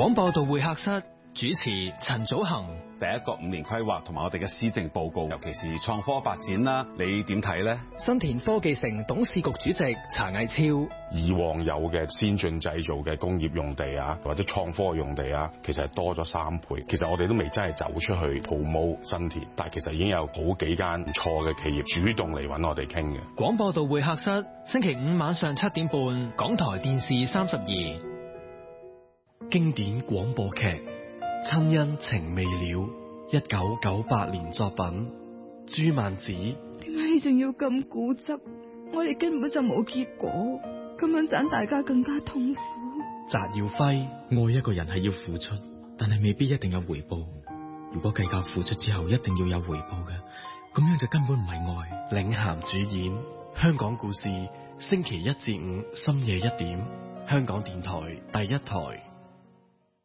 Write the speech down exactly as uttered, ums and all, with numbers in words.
廣播道會客室主持陳祖恒。 第一個五年規劃同埋我哋嘅施政報告，尤其是創科發展啦，你點睇呢？ 新田科技城董事局主席查毅超。 以往有嘅先進製造嘅工業用地啊，或者創科用地啊，其實係多咗三倍。其實我哋都未真係走出去 promote 新田，但係其實已經有好幾間唔錯嘅企業主動嚟揾我哋傾嘅。 廣播道會客室星期五晚上七點半，港台電視三十二。 經典廣播劇《親恩情未了》，一九九八年作品。朱曼子。 點解你仲要咁固執？我哋根本就冇結果，咁樣盞大家更加痛苦。 翟耀輝。 愛一個人係要付出，但係未必一定有回報。如果計較付出之後一定要有回報嘅，咁樣就根本唔係愛。 領銜主演，香港故事，星期一至五深夜一點，香港電台第一台。